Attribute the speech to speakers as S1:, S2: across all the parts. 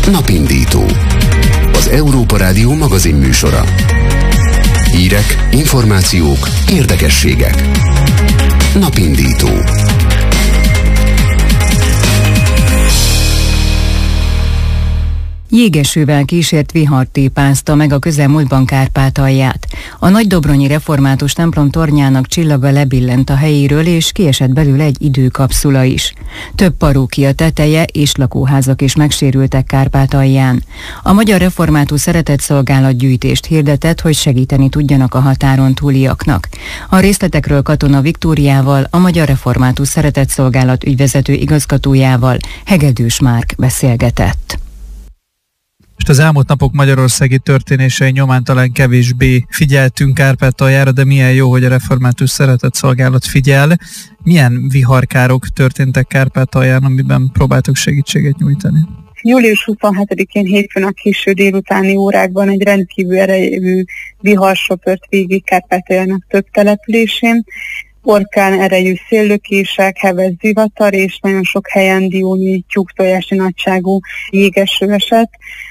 S1: Napindító. Az Európa Rádió magazin műsora. Hírek, információk, érdekességek. Napindító.
S2: Jégesővel kísért vihar tépázta meg a közelmúltban Kárpátalját. A Nagydobronyi református templom tornyának csillaga lebillent a helyéről, és kiesett belőle egy időkapszula is. Több parókia teteje és lakóházak is megsérültek Kárpátalján. A Magyar Református Szeretetszolgálat gyűjtést hirdetett, hogy segíteni tudjanak a határon túliaknak. A részletekről Katona Viktóriával, a Magyar Református Szeretetszolgálat ügyvezető igazgatójával, Hegedűs Márk beszélgetett.
S3: Most az elmúlt napok magyarországi történései nyomán talán kevésbé figyeltünk Kárpátaljára, de milyen jó, hogy a Református Szeretetszolgálat figyel. Milyen viharkárok történtek Kárpátalján, amiben próbáltok segítséget nyújtani?
S4: Július 27-én hétfőn a késő délutáni órákban egy rendkívül erejű vihar söpört végig Kárpátaljának több településén. Orkán erejű széllökések, heves zivatar és nagyon sok helyen diónyi tyúktojási nagyságú jégeső esett.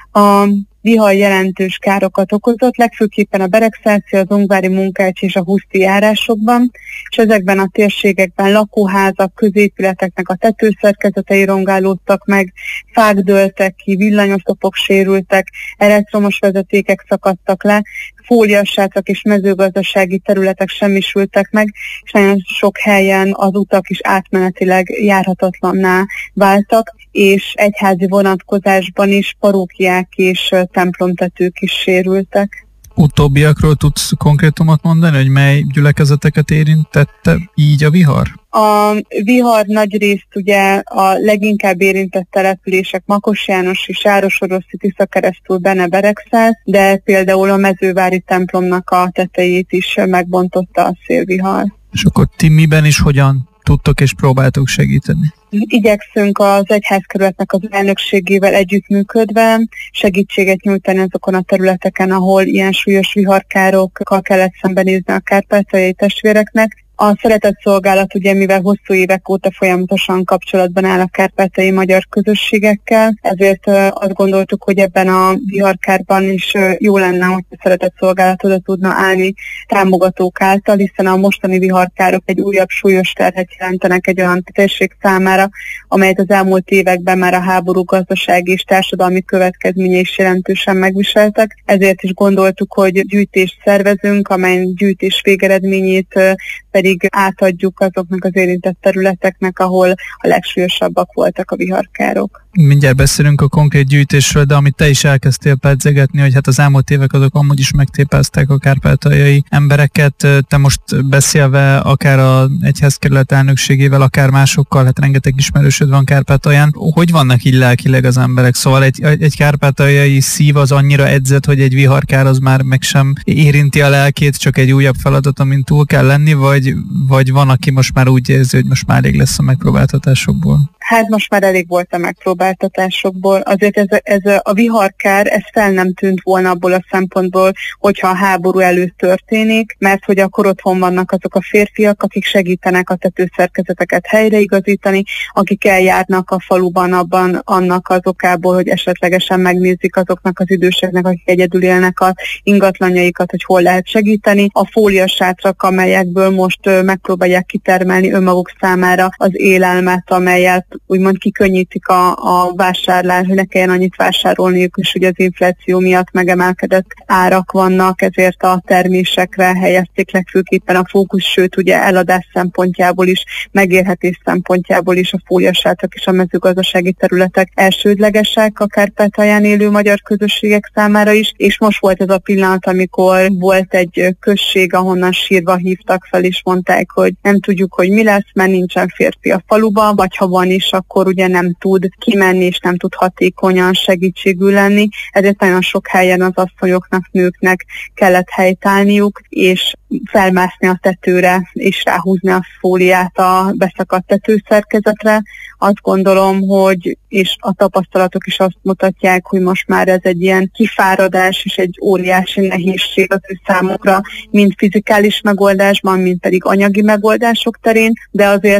S4: A vihar jelentős károkat okozott, legfőképpen a Beregszáci, az Ungvári, Munkács és a Huszti járásokban, és ezekben a térségekben lakóházak, középületeknek a tetőszerkezetei rongálódtak meg, fák dőltek ki, villanyoszlopok sérültek, elektromos vezetékek szakadtak le, fóliasátrak és mezőgazdasági területek semmisültek meg, és nagyon sok helyen az utak is átmenetileg járhatatlanná váltak, és egyházi vonatkozásban is parókiák és templomtetők is sérültek.
S3: Utóbbiakról tudsz konkrétumot mondani, hogy mely gyülekezeteket érintette így a vihar?
S4: A vihar nagyrészt ugye a leginkább érintett települések Makos János és Járos-Oroszi, Tiszakeresztúr, Bene-Beregszász, de például a Mezővári templomnak a tetejét is megbontotta a szélvihar.
S3: És akkor ti miben is hogyan tudtok és próbáltok segíteni?
S4: Igyekszünk az egyházkerületnek az elnökségével együttműködve segítséget nyújtani azokon a területeken, ahol ilyen súlyos viharkárokkal kellett szembenézni a kárpátaljai testvéreknek. A Szeretetszolgálat ugye, mivel hosszú évek óta folyamatosan kapcsolatban áll a kárpátaljai magyar közösségekkel, ezért azt gondoltuk, hogy ebben a viharkárban is jó lenne, hogy a Szeretetszolgálat oda tudna állni támogatók által, hiszen a mostani viharkárok egy újabb súlyos terhet jelentenek egy olyan térség számára, amelyet az elmúlt években már a háború gazdasági és társadalmi következményei is jelentősen megviseltek. Ezért is gondoltuk, hogy gyűjtést szervezünk, amely gyűjtés végeredményét pedig átadjuk azoknak az érintett területeknek, ahol a legsúlyosabbak voltak a viharkárok.
S3: Mindjárt beszélünk a konkrét gyűjtésről, de amit te is elkezdtél pedzegetni, hogy hát az elmúlt évek azok amúgy is megtépázták a kárpátaljai embereket. Te most beszélve akár az egyházkerület elnökségével, akár másokkal, hát rengeteg ismerősöd van Kárpátalján. Hogy vannak így lelkileg az emberek? Szóval egy kárpátaljai szív az annyira edzett, hogy egy viharkár az már meg sem érinti a lelkét, csak egy újabb feladat, amin túl kell lenni, vagy van, aki most már úgy érzi, hogy most már elég lesz a megpróbáltatásokból?
S4: Hát most már elég volt a megpróbáltatásokból. Azért ez a viharkár, ez fel nem tűnt volna abból a szempontból, hogyha a háború előtt történik, mert hogy akkor otthon vannak azok a férfiak, akik segítenek a tetőszerkezeteket helyreigazítani, akik eljárnak a faluban abban annak az okából, hogy esetlegesen megnézik azoknak az időseknek, akik egyedül élnek az ingatlanjaikat, hogy hol lehet segíteni. A fóliasátrak, amelyekből most megpróbálják kitermelni önmaguk számára az élelmet, amelyet úgymond kikönnyítik a vásárlás, hogy ne kelljen annyit vásárolniuk, és ugye az infláció miatt megemelkedett árak vannak, ezért a termésekre helyezték legfőképpen a fókusz, sőt ugye eladás szempontjából is, megélhetés szempontjából is a fóliasátrak és a mezőgazdasági területek elsődlegesek a Kárpátalján élő magyar közösségek számára is, és most volt ez a pillanat, amikor volt egy község, ahonnan sírva hívtak fel, és mondták, hogy nem tudjuk, hogy mi lesz, mert nincsen férfi a faluban, vagy ha van is, akkor ugye nem tud kimenni, és nem tud hatékonyan segítségül lenni. Ezért nagyon sok helyen az asszonyoknak, nőknek kellett helytállniuk, és felmászni a tetőre, és ráhúzni a fóliát a beszakadt tetőszerkezetre. Azt gondolom, hogy és a tapasztalatok is azt mutatják, hogy most már ez egy ilyen kifáradás és egy óriási nehézség az ő számukra, mind fizikális megoldásban, mind pedig anyagi megoldások terén, de azért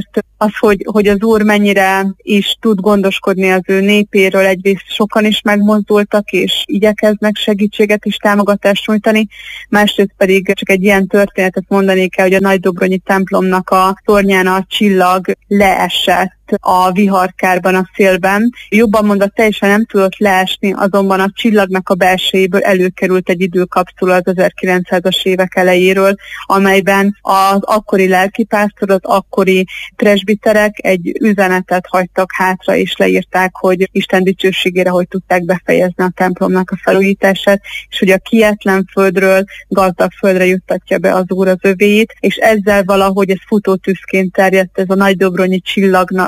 S4: az, hogy az Úr mennyire is tud gondoskodni az ő népéről, egyrészt sokan is megmozdultak, és igyekeznek segítséget és támogatást nyújtani, másrészt pedig csak egy ilyen történetet mondani kell, hogy a Nagydobronyi templomnak a tornyán a csillag leesett a viharkárban, a szélben. Jobban mondva teljesen nem tudott leesni, azonban a csillagnak a belsejéből előkerült egy időkapszula az 1900-as évek elejéről, amelyben az akkori lelkipásztor, az akkori presbiterek egy üzenetet hagytak hátra, és leírták, hogy Isten dicsőségére hogy tudták befejezni a templomnak a felújítását, és hogy a kietlen földről gazdag földre juttatja be az Úr az övéit, és ezzel valahogy ez futótűzként terjedt ez a Nagydobronyi csillagnak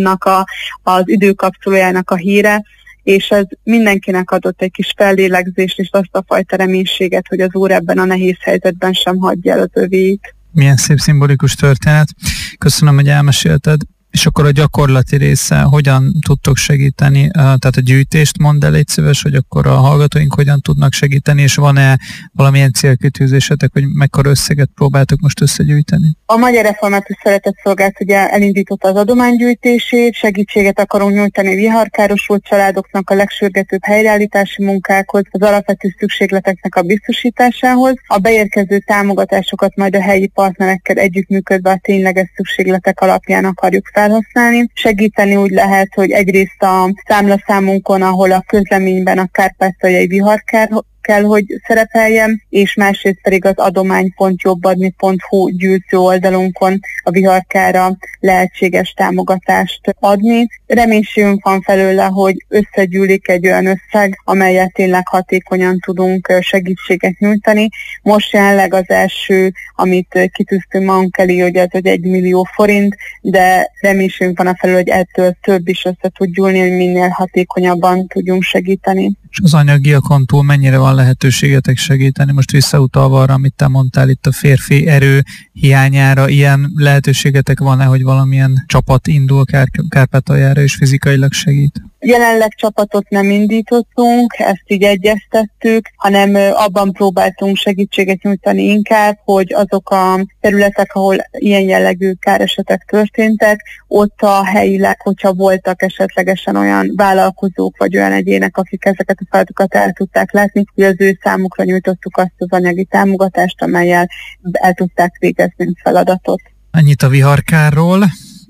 S4: az időkapszulójának a híre, és ez mindenkinek adott egy kis fellélegzést, és azt a fajta reménységet, hogy az Úr ebben a nehéz helyzetben sem hagyja el az övéit.
S3: Milyen szép szimbolikus történet. Köszönöm, hogy elmesélted. És akkor a gyakorlati része, hogyan tudtok segíteni, tehát a gyűjtést mondd el, légy szíves, hogy akkor a hallgatóink hogyan tudnak segíteni, és van-e valamilyen célkitűzésetek, hogy mekkora összeget próbáltok most összegyűjteni?
S4: A Magyar Református Szeretetszolgálat ugye elindította az adománygyűjtését, segítséget akarunk nyújtani viharkárosult családoknak a legsürgetőbb helyreállítási munkákhoz, az alapvető szükségleteknek a biztosításához. A beérkező támogatásokat majd a helyi partnerekkel együttműködve a tényleges szükségletek alapján akarjuk felhasználni. Segíteni úgy lehet, hogy egyrészt a számlaszámunkon, ahol a közleményben a kárpátaljai viharkár kell, hogy szerepeljen, és másrészt pedig az adomány.jobbadni.hu gyűjtő oldalunkon a viharkára lehetséges támogatást adni. Reménységünk van felőle, hogy összegyűlik egy olyan összeg, amelyet tényleg hatékonyan tudunk segítséget nyújtani. Most jelenleg az első, amit kitűztünk magunk elé, hogy ez 1 millió forint, de reménységünk van a felül, hogy ettől több is össze tud gyűlni, hogy minél hatékonyabban tudjunk segíteni.
S3: És az anyagiakon túl mennyire van lehetőségetek segíteni? Most visszautalva arra, amit te mondtál itt a férfi erő hiányára, ilyen lehetőségetek van-e, hogy valamilyen csapat indul Kárpátaljára és fizikailag segít?
S4: Jelenleg csapatot nem indítottunk, ezt így egyeztettük, hanem abban próbáltunk segítséget nyújtani inkább, hogy azok a területek, ahol ilyen jellegű káresetek történtek, ott a helyileg, hogyha voltak esetlegesen olyan vállalkozók vagy olyan egyének, akik ezeket a feladatokat el tudták látni, hogy az ő számukra nyújtottuk azt az anyagi támogatást, amellyel el tudták végezni a feladatot.
S3: Ennyit a viharkárról.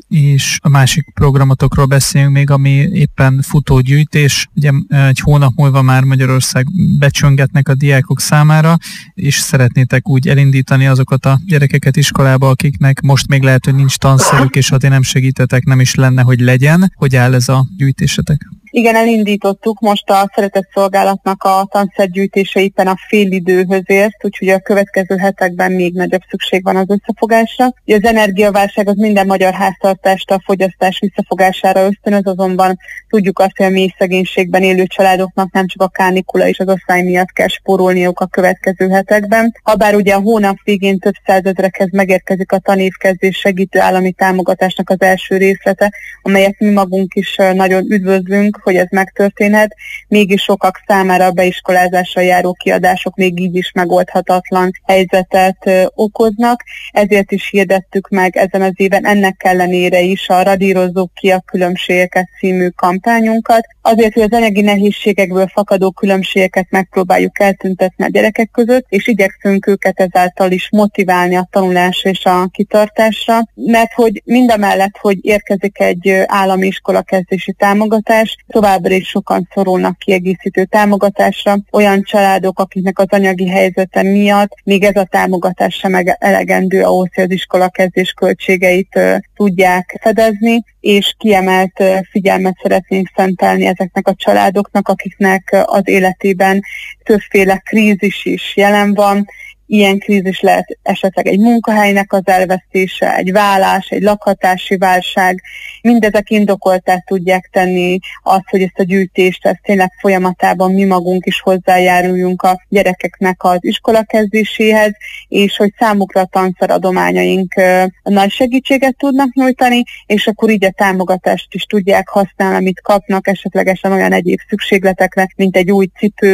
S3: És a másik programotokról beszéljünk még, ami éppen futógyűjtés. Ugye egy hónap múlva már Magyarország becsöngetnek a diákok számára, és szeretnétek úgy elindítani azokat a gyerekeket iskolába, akiknek most még lehet, hogy nincs tanszerük, és ha ti nem segítetek, nem is lenne, hogy legyen. Hogy áll ez a gyűjtésetek?
S4: Igen, elindítottuk most a Szeretetszolgálatnak a tanszergyűjtése éppen a félidőhöz ért, úgyhogy a következő hetekben még nagyobb szükség van az összefogásra. Az energiaválság az minden magyar háztartást a fogyasztás visszafogására ösztönöz, azonban tudjuk azt, hogy a mély szegénységben élő családoknak nem csak a kánikula és az osztály miatt kell spórolniuk a következő hetekben. Habár ugye a hónap végén több százezrekhez megérkezik a tanévkezdés segítő állami támogatásnak az első részlete, amelyet mi magunk is nagyon üdvözlünk, hogy ez megtörténhet, mégis sokak számára a beiskolázásra járó kiadások még így is megoldhatatlan helyzetet okoznak. Ezért is hirdettük meg ezen az éven ennek ellenére is a Radírozzuk ki a különbségeket című kampányunkat. Azért, hogy az anyagi nehézségekből fakadó különbségeket megpróbáljuk eltüntetni a gyerekek között, és igyekszünk őket ezáltal is motiválni a tanulásra és a kitartásra, mert hogy mindamellett, hogy érkezik egy állami iskolakezdési támogatás, továbbra is sokan szorulnak kiegészítő támogatásra. Olyan családok, akiknek az anyagi helyzete miatt még ez a támogatás sem elegendő ahhoz, hogy az iskolakezdés költségeit tudják fedezni, és kiemelt figyelmet szeretnénk szentelni ezeknek a családoknak, akiknek az életében többféle krízis is jelen van. Ilyen krízis lehet esetleg egy munkahelynek az elvesztése, egy vállás, egy lakhatási válság. Mindezek indokolttá tudják tenni azt, hogy ezt a gyűjtést, ezt tényleg folyamatában mi magunk is hozzájáruljunk a gyerekeknek az iskolakezdéséhez, és hogy számukra a tanszeradományaink nagy segítséget tudnak nyújtani, és akkor így a támogatást is tudják használni, amit kapnak esetlegesen olyan egyéb szükségletekre, mint egy új cipő,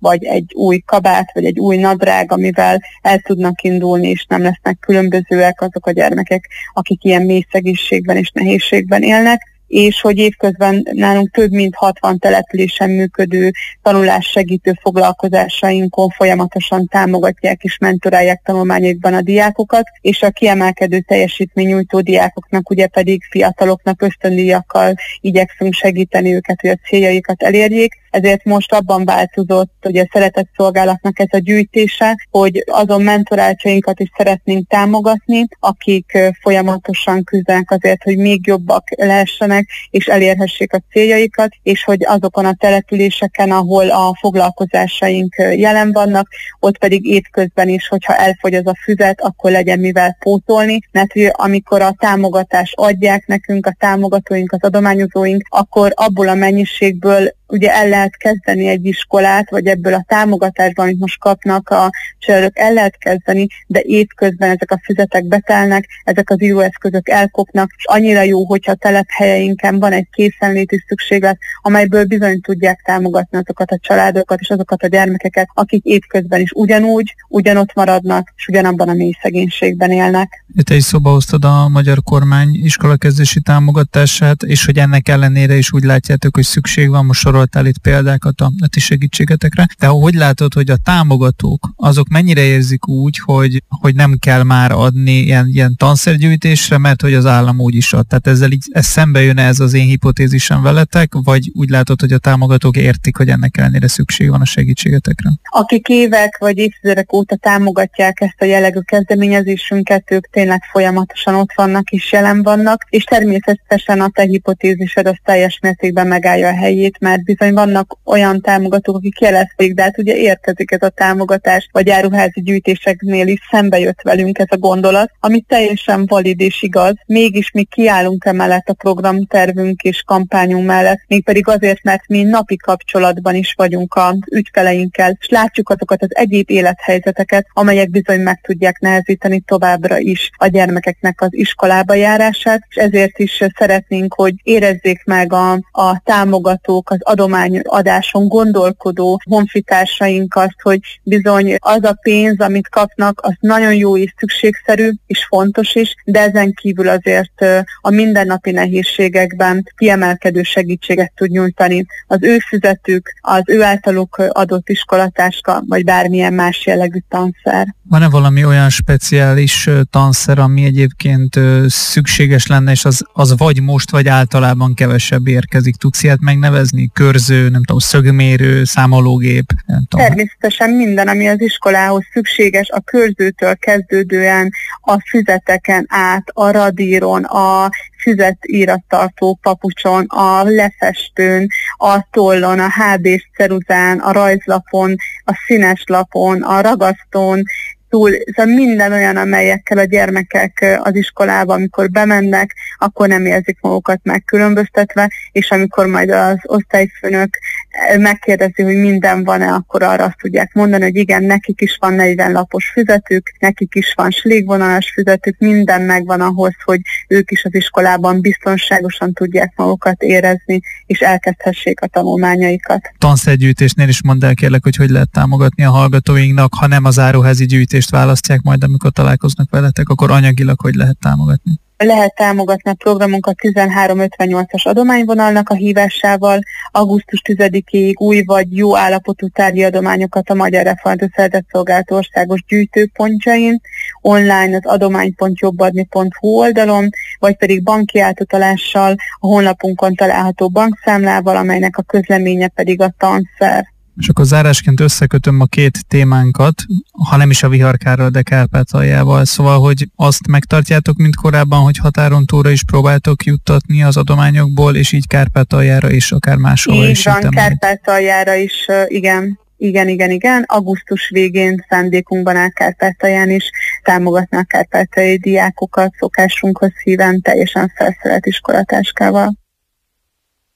S4: vagy egy új kabát, vagy egy új nadrág, amivel el tudnak indulni, és nem lesznek különbözőek azok a gyermekek, akik ilyen mély szegénységben és nehézségben élnek, és hogy évközben nálunk több mint 60 településen működő tanulássegítő foglalkozásainkon folyamatosan támogatják és mentorálják tanulmányaikban a diákokat, és a kiemelkedő teljesítménynyújtó diákoknak ugye pedig fiataloknak ösztöndíjakkal igyekszünk segíteni őket, hogy a céljaikat elérjék. Ezért most abban változott, hogy a Szeretett Szolgálatnak ez a gyűjtése, hogy azon mentoráltjainkat is szeretnénk támogatni, akik folyamatosan küzdenek azért, hogy még jobbak lehessenek, és elérhessék a céljaikat, és hogy azokon a településeken, ahol a foglalkozásaink jelen vannak, ott pedig évközben is, hogyha elfogy az a füzet, akkor legyen mivel pótolni, mert amikor a támogatást adják nekünk, a támogatóink, az adományozóink, akkor abból a mennyiségből ugye el lehet kezdeni egy iskolát, vagy ebből a támogatásban, amit most kapnak a családok, el lehet kezdeni, de évközben ezek a füzetek betelnek, ezek az íróeszközök elkopnak, és annyira jó, hogyha a telephelyeinken van egy készenléti szükséglet, amelyből bizony tudják támogatni azokat a családokat és azokat a gyermekeket, akik évközben is ugyanott maradnak, és ugyanabban a mély szegénységben élnek.
S3: Te is szóba hoztad a magyar kormány iskolakezdési támogatását, és hogy ennek ellenére is úgy látjátok, hogy szükség van, most soroltál itt példákat a ti segítségetekre. De hogy látod, hogy a támogatók, azok mennyire érzik úgy, hogy nem kell már adni ilyen tanszergyűjtésre, mert hogy az állam úgy is ad. Tehát ez szembe jön ez az én hipotézisem veletek, vagy úgy látod, hogy a támogatók értik, hogy ennek ellenére szükség van a segítségetekre? Akik
S4: évek vagy évtizedek óta támogatják ezt a jellegű kezdeményezésünket, ők tényleg folyamatosan ott vannak és jelen vannak, és természetesen a te hipotézised az teljes mértékben megállja a helyét, mert bizony vannak olyan támogatók, akik jelezték, de hát ugye érkezik ez a támogatás, vagy áruházi gyűjtéseknél is szembe jött velünk ez a gondolat, ami teljesen valid és igaz. Mégis mi kiállunk emellett a programtervünk és kampányunk mellett, mégpedig azért, mert mi napi kapcsolatban is vagyunk az ügyfeleinkkel, és látjuk azokat az egyéb élethelyzeteket, amelyek bizony meg tudják nehezíteni továbbra is a gyermekeknek az iskolába járását, és ezért is szeretnénk, hogy érezzék meg a támogatók, az adományadáson gondolkodó honfitársaink azt, hogy bizony az a pénz, amit kapnak, az nagyon jó és szükségszerű, és fontos is, de ezen kívül azért a mindennapi nehézségekben kiemelkedő segítséget tud nyújtani. Az ő füzetük, az ő általuk adott iskolatáska, vagy bármilyen más jellegű tanszer.
S3: Van-e valami olyan speciális tanszer, ami egyébként szükséges lenne, és az vagy most, vagy általában kevesebb érkezik? Tudsz ilyet megnevezni? Körző, nem tudom, szögmérő, számológép?
S4: Természetesen minden, ami az iskolához szükséges, a körzőtől kezdődően a füzeteken át, a radíron, a füzetírattartó papucson, a lefestőn, a tollon, a HD-s ceruzán, a rajzlapon, a színes lapon, a ragasztón, szóval minden olyan, amelyekkel a gyermekek az iskolába, amikor bemennek, akkor nem érzik magukat megkülönböztetve, és amikor majd az osztályfőnök megkérdezi, hogy minden van-e, akkor arra azt tudják mondani, hogy igen, nekik is van 40 lapos füzetük, nekik is van slégvonalas füzetük, minden megvan ahhoz, hogy ők is az iskolában biztonságosan tudják magukat érezni, és elkezdhessék a tanulmányaikat.
S3: Tanszergyűjtésnél is mondd el kérlek, hogy lehet támogatni a hallgatóinknak, ha nem az áruházi gyűjtést választják majd, amikor találkoznak veletek, akkor anyagilag hogy lehet támogatni?
S4: Lehet támogatni a programunkat 1358-as adományvonalnak a hívásával, augusztus 10-ig új vagy jó állapotú tárgyi adományokat a Magyar Református Szeretett Szolgálat országos gyűjtőpontjain, online az adomány.jobbadni.hu oldalon, vagy pedig banki átutalással a honlapunkon található bankszámlával, amelynek a közleménye pedig a tanszer.
S3: És akkor zárásként összekötöm a két témánkat, ha nem is a viharkárral, de Kárpátaljával. Szóval, hogy azt megtartjátok, mint korábban, hogy határon túlra is próbáltok juttatni az adományokból, és így Kárpátaljára is, akár máshol is.
S4: Így van, Kárpátaljára is, igen. Igen. Augusztus végén szándékunkban áll Kárpátalján is támogatni a kárpátaljai diákokat szokásunkhoz híven teljesen felszerelt iskolatáskával.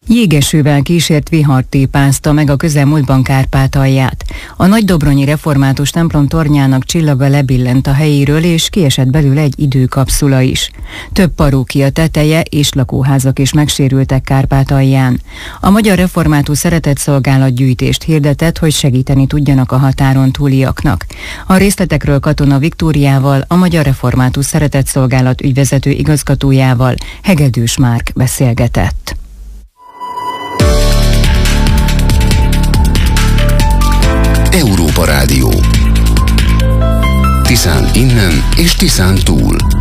S2: Jégesővel kísért vihar tépázta meg a közelmúltban Kárpátalját. A nagydobronyi református templom tornyának csillaga lebillent a helyéről, és kiesett belőle egy időkapszula is. Több parókia teteje és lakóházak is megsérültek Kárpátalján. A Magyar Református Szeretetszolgálat gyűjtést hirdetett, hogy segíteni tudjanak a határon túliaknak. A részletekről Katona Viktóriával, a Magyar Református Szeretetszolgálat ügyvezető igazgatójával, Hegedűs Márk beszélgetett.
S1: Európa Rádió. Tiszán innen és Tiszán túl.